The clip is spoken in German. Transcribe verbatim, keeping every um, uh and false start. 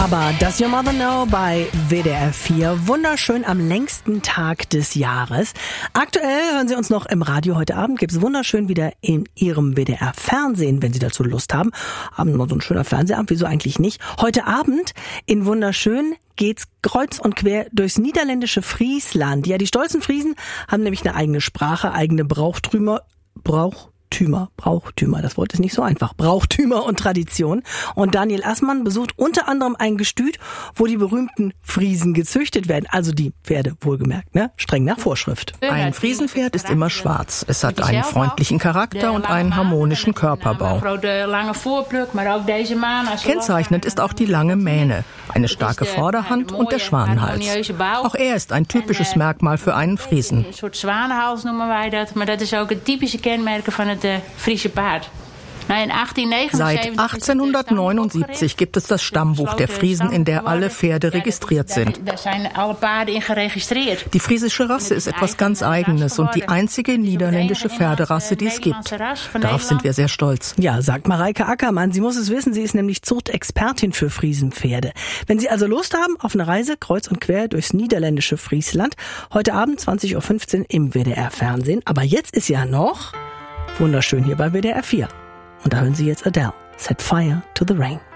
Aber Does Your Mother Know bei W D R vier. Wunderschön am längsten Tag des Jahres. Aktuell hören Sie uns noch im Radio. Heute Abend gibt es wunderschön wieder in Ihrem W D R-Fernsehen, wenn Sie dazu Lust haben. Haben noch so ein schöner Fernsehabend, wieso eigentlich nicht? Heute Abend in wunderschön geht's kreuz und quer durchs niederländische Friesland. Ja, die stolzen Friesen haben nämlich eine eigene Sprache, eigene Brauchtümer, Brauch Brauchtümer, Brauchtümer, das Wort ist nicht so einfach, Brauchtümer und Tradition. Und Daniel Assmann besucht unter anderem ein Gestüt, wo die berühmten Friesen gezüchtet werden, also die Pferde wohlgemerkt, ne? Streng nach Vorschrift. Ein Friesenpferd ist immer schwarz. Es hat einen freundlichen Charakter und einen harmonischen Körperbau. Kennzeichnend ist auch die lange Mähne, eine starke Vorderhand und der Schwanenhals. Auch er ist ein typisches Merkmal für einen Friesen. Een soort zwanenhals noemen wij dat, maar dat is ook het typische kenmerken van het Friese paard. Seit achtzehnhundertneunundsiebzig gibt es das Stammbuch der Friesen, in der alle Pferde registriert sind. Die friesische Rasse ist etwas ganz Eigenes und die einzige niederländische Pferderasse, die es gibt. Darauf sind wir sehr stolz. Ja, sagt Mareike Ackermann. Sie muss es wissen, sie ist nämlich Zuchtexpertin für Friesenpferde. Wenn Sie also Lust haben auf eine Reise kreuz und quer durchs niederländische Friesland, heute Abend zwanzig Uhr fünfzehn im W D R-Fernsehen. Aber jetzt ist ja noch wunderschön hier bei W D R vier. Und da hören Sie jetzt Adele, Set Fire to the Rain.